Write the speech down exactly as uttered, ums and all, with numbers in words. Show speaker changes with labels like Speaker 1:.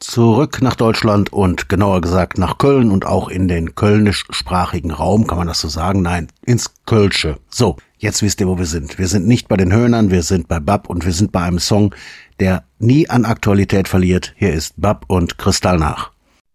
Speaker 1: Zurück nach Deutschland und genauer gesagt nach Köln und auch in den kölnischsprachigen Raum, kann man das so sagen? Nein, ins Kölsche. So, jetzt wisst ihr, wo wir sind. Wir sind nicht bei den Höhnern, wir sind bei Bab und wir sind bei einem Song, der nie an Aktualität verliert. Hier ist Bab und Kristallnach.